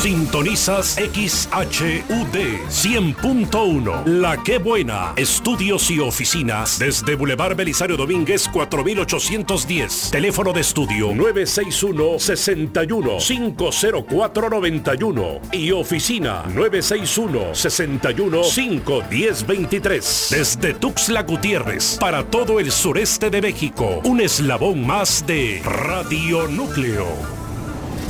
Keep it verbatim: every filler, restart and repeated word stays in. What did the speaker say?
Sintonizas X H U D cien punto uno. La Qué Buena. Estudios y oficinas desde Boulevard Belisario Domínguez cuatro mil ochocientos diez. Teléfono de estudio nueve seis uno, seis uno, cinco cero cuatro nueve uno y oficina nueve seis uno, seis uno, cinco uno cero dos tres. Desde Tuxtla Gutiérrez para todo el sureste de México. Un eslabón más de Radio Núcleo.